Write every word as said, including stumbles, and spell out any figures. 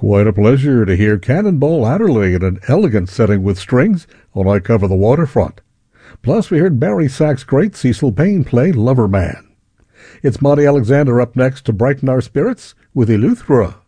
Quite a pleasure to hear Cannonball Adderley in an elegant setting with strings on I Cover the Waterfront. Plus, we heard Barry Sachs' great Cecil Payne play Lover Man. It's Monty Alexander up next to brighten our spirits with Eleuthera.